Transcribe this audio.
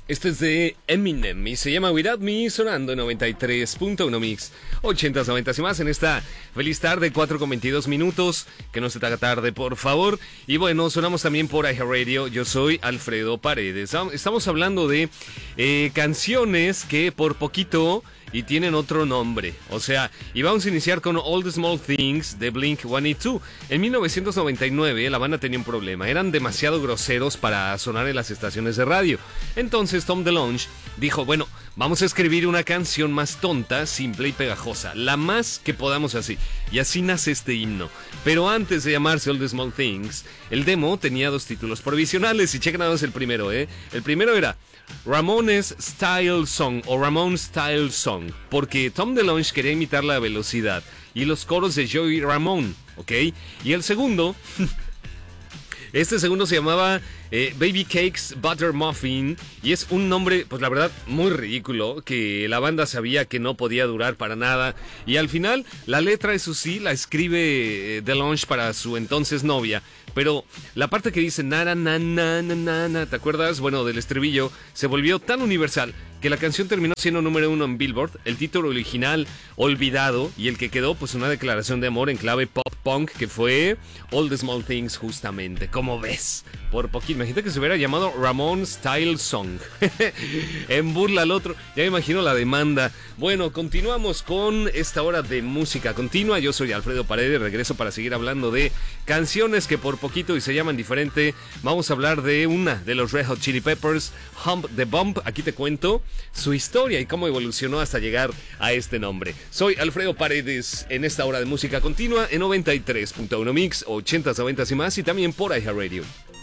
Este es de Eminem y se llama Without Me, sonando en 93.1 Mix, 80s, 90s y más en esta feliz tarde, 4:22 minutos, que no se te haga tarde, por favor. Y bueno, sonamos también por iHeartRadio. Yo soy Alfredo Paredes. Estamos hablando de canciones que por poquito y tienen otro nombre. O sea, y vamos a iniciar con All the Small Things de Blink-182. En 1999 la banda tenía un problema. Eran demasiado groseros para sonar en las estaciones de radio. Entonces Tom DeLonge dijo, bueno, vamos a escribir una canción más tonta, simple y pegajosa. La más que podamos así. Y así nace este himno. Pero antes de llamarse All the Small Things, el demo tenía 2 títulos provisionales. Y chequen nada más el primero, ¿eh? El primero era Ramones Style Song o Ramon Style Song, porque Tom DeLonge quería imitar la velocidad y los coros de Joey Ramone, ¿ok? Y el segundo, este segundo se llamaba Baby Cakes Butter Muffin y es un nombre, pues la verdad, muy ridículo, que la banda sabía que no podía durar para nada y al final la letra, eso sí, la escribe DeLonge para su entonces novia. Pero la parte que dice na na na na na na, ¿te acuerdas? Bueno, del estribillo, se volvió tan universal que la canción terminó siendo número 1 en Billboard, el título original olvidado y el que quedó pues una declaración de amor en clave pop punk que fue All the Small Things justamente. ¿Cómo ves? Por poquito, imagínate que se hubiera llamado Ramon Style Song. En burla al otro, ya me imagino la demanda. Bueno, continuamos con esta hora de música continua. Yo soy Alfredo Paredes, regreso para seguir hablando de canciones que por poquito y se llaman diferente. Vamos a hablar de una de los Red Hot Chili Peppers, Hump the Bump. Aquí te cuento su historia y cómo evolucionó hasta llegar a este nombre. Soy Alfredo Paredes en esta hora de música continua en 93.1 Mix, 80s, 90s y más, y también por iHeartRadio.